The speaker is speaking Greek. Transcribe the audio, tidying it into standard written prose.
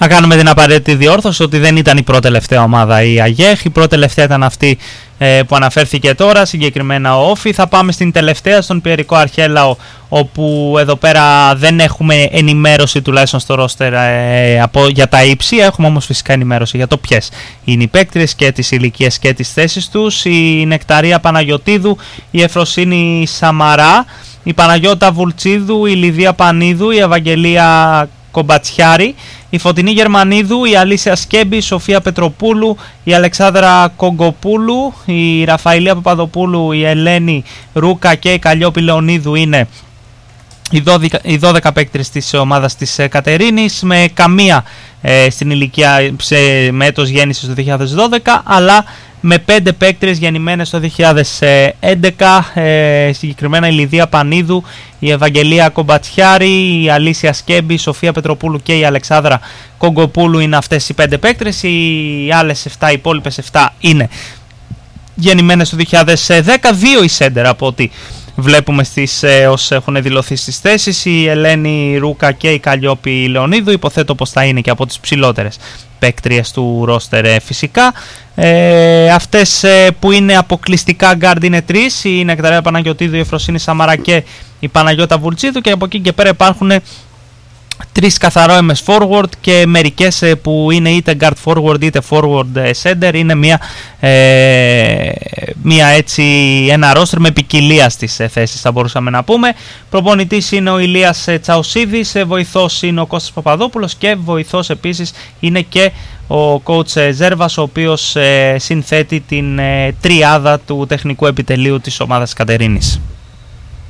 Να κάνουμε την απαραίτητη διόρθωση ότι δεν ήταν η πρώτη τελευταία ομάδα η ΑΓΕΧ. Η πρώτη τελευταία ήταν αυτή που αναφέρθηκε τώρα, συγκεκριμένα ο Όφη. Θα πάμε στην τελευταία, στον Πιερικό Αρχέλαο, όπου εδώ πέρα δεν έχουμε ενημέρωση τουλάχιστον στο ρόστερ για τα ύψη. Έχουμε όμως φυσικά ενημέρωση για το ποιες είναι οι παίκτες και τις ηλικίες και τις θέσεις τους. Η Νεκταρία Παναγιωτίδου, η Εφροσύνη Σαμαρά, η Παναγιώτα Βουλτσίδου, η Λιδία Πανίδου, η Ευαγγελία Κομπατσιάρη, η Φωτεινή Γερμανίδου, η Αλήσια Σκέμπη, η Σοφία Πετροπούλου, η Αλεξάνδρα Κογκοπούλου, η Ραφαηλία Παπαδοπούλου, η Ελένη Ρούκα και η Καλλιόπη Λεωνίδου είναι οι 12 παίκτες της ομάδας της Κατερίνης, με καμία στην ηλικία με έτος γέννησης το 2012, αλλά με 5 παίκτες γεννημένες το 2011, συγκεκριμένα η Λιδία Πανίδου, η Ευαγγελία Κομπατσιάρη, η Αλήσια Σκέμπη, η Σοφία Πετροπούλου και η Αλεξάνδρα Κογκοπούλου είναι αυτές οι 5 παίκτες. Οι άλλες 7, οι υπόλοιπες 7 είναι γεννημένες το 2010, 2 η σέντερ από ό,τι βλέπουμε όσοι έχουν δηλωθεί στις θέσεις, η Ελένη Ρούκα και η Καλλιόπη Λεωνίδου. Υποθέτω πως θα είναι και από τις ψηλότερες παίκτριες του ρόστερ φυσικά. Αυτές που είναι αποκλειστικά γκάρντ είναι 3, η Νεκταρία Παναγιωτίδου, η Εφροσύνη Σαμαρά και η Παναγιώτα Βουλτσίδου, και από εκεί και πέρα υπάρχουν 3 καθαρό MS forward και μερικές που είναι είτε guard forward είτε forward center. Είναι ένα roster με ποικιλία στις θέσεις, θα μπορούσαμε να πούμε. Προπονητής είναι ο Ηλίας Τσαουσίδης, βοηθός είναι ο Κώστας Παπαδόπουλος και βοηθός επίσης είναι και ο coach Ζέρβας, ο οποίος συνθέτει την τριάδα του τεχνικού επιτελείου της ομάδας Κατερίνης.